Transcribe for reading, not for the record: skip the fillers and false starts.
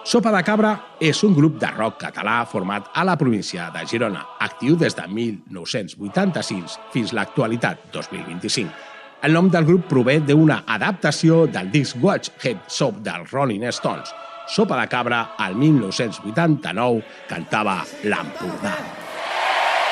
Sopa de Cabra és un grup de rock català format a la província de Girona, actiu des de 1986 fins l'actualitat 2025. El nom del grup prové d'una adaptació del disc Watch Heads Up dels Rolling Stones. Sopa de Cabra, al 1989, cantava l'Empordà.